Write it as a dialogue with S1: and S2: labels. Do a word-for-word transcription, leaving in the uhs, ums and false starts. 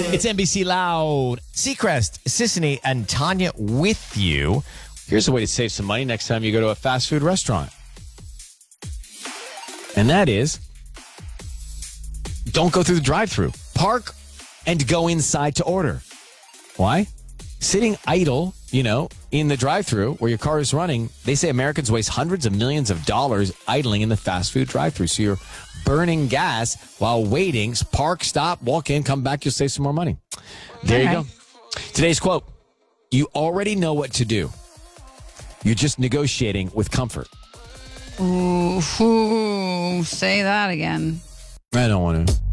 S1: It's N B C Loud. Seacrest, Sissany, and Tanya with you. Here's a way to save some money next time you go to a fast food restaurant. And that is, don't go through the drive-thru. Park and go inside to order. Why? Sitting idle, you know, in the drive-thru where your car is running, they say Americans waste hundreds of millions of dollars idling in the fast food drive-thru. So you're burning gas while waiting. Park, stop, walk in, come back, you'll save some more money. There okay. you go. Today's quote, you already know what to do. You're just negotiating with comfort.
S2: Ooh, ooh, say that again.
S1: I don't want to.